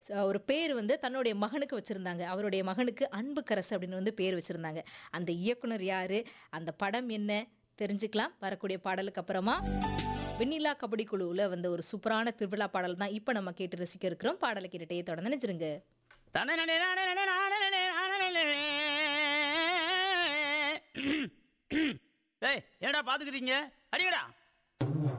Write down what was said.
ஒரு பேர் வந்து தன்னுடைய மகனுக்கு வச்சிருந்தாங்க. அவருடைய மகனுக்கு அன்புக்கரசு அப்படின்னு வந்து பேர் வச்சிருந்தாங்க. அந்த இயக்குனர் யாரு? அந்த படம் என்ன? தெரிஞ்சுக்கலாம் வரக்கூடிய பாடலுக்கு அப்புறமா. வெண்ணிலா கபடி குழுவுல வந்த ஒரு சூப்பரான திருவிழா பாடல் தான் இப்ப நம்ம கேட்டு ரசிக்க இருக்கிறோம். பாடல கேட்டுட்டே தொடர்ந்து நினைச்சிருங்க. ஏய் என்னடா பாத்துக்கிறீங்க அடிங்கடா